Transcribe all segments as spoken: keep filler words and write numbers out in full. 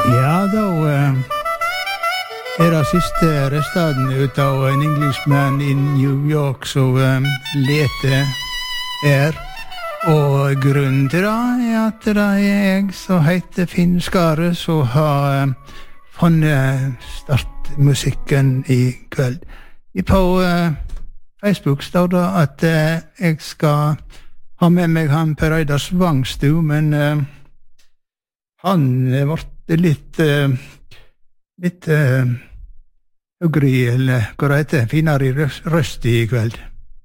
Ja, da uh, er det siste restaden ut av en Englishman in New York som um, lete er. Og grunnen til det er at det er jeg som heter Finn Skare som har um, funnet startmusikken i kveld. På uh, Facebook står det at uh, jeg skal ha med meg han Per Eidar Svangstu, men uh, han er vært litt uh, litt uh, høgre i, eller hva det heter, finere i røst i kveld.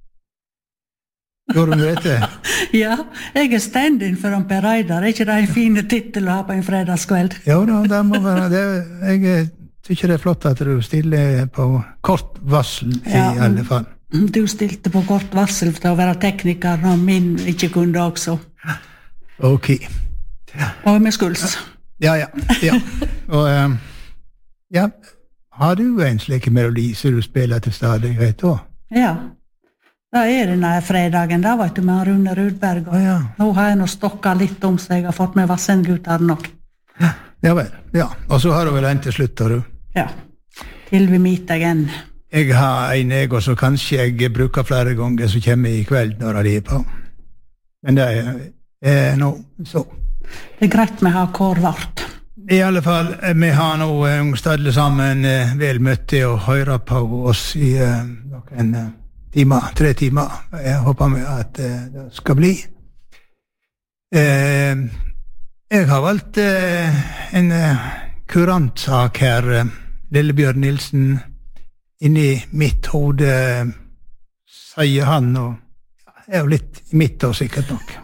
Går du vet det? Ja, jeg er stand-in for han Per Eidar. Er ikke det en fin titel å ha på en fredagskveld? Ja, da, det må være det. Jeg tykker det er flott at du stiller på kort varsel i ja, alle fall. Du stilte på kort varsel for å være tekniker når min ikke kunne også. Ok. Ja. Og med skuls. Ja, ja. ja. Og um, ja, har du en slik melodi som du spiller til stadighet da? Ja. Da er det denne fredagen, da vet du, med Rune Rudberg. Og oh, ja. Nå har jeg nå stokket litt om seg, jeg har fått med Vassendgutter nok. Ja, ja vel. Ja. Og så har du vel en til slutt, har du? Ja. Til vi meet igjen. Jeg har en ego som kanskje jeg bruker flere ganger som kommer i kveld når de er på. Men det er, er nå så. Det er greit med å ha kår vart. I alle fall, vi har nå ungstadle sammen vel møtt til å høre på oss i uh, noen uh, timer, tre timer. Jeg håper med at uh, det skal bli. Uh, jeg har valgt uh, en uh, kurantsak her, uh, Lillebjørn Nilsen, inni mitt hode, sier han, og er jo litt i mitt og sikkert nok.